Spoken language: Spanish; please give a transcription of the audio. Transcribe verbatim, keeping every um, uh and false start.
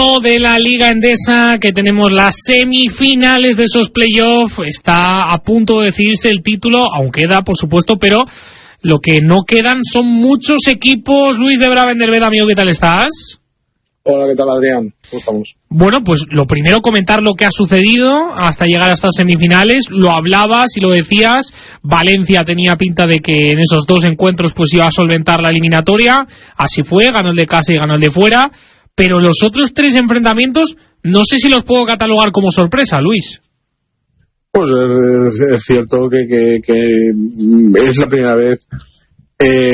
De la Liga Endesa, que tenemos las semifinales de esos playoffs, está a punto de decidirse el título, aún queda, por supuesto, pero lo que no quedan son muchos equipos. Luis de Bravenderved, amigo, ¿qué tal estás? Hola, ¿qué tal, Adrián? ¿Cómo estamos? Bueno, pues lo primero, comentar lo que ha sucedido hasta llegar a estas semifinales. Lo hablabas y lo decías, Valencia tenía pinta de que en esos dos encuentros pues iba a solventar la eliminatoria, así fue, ganó el de casa y ganó el de fuera. Pero los otros tres enfrentamientos no sé si los puedo catalogar como sorpresa, Luis. Pues es, es cierto que, que, que es la primera vez eh,